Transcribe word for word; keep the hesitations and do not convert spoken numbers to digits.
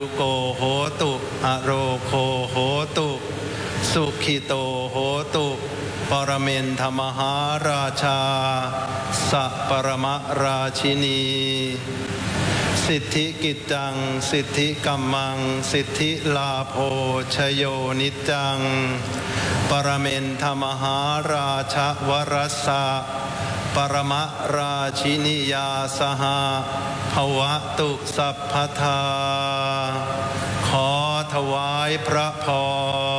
โกโหตุอโรโคโหตุสุขิโตโหตุปรเมนธมหาราชาสัปรมราชินีสิทธิกิจจังสิทธิกัมมังสิทธิลาโภชโยนิจังปรเมนธมหาราชวรัสสะปรมราชินียาสหภวตุสัพพทาขอถวายพระพร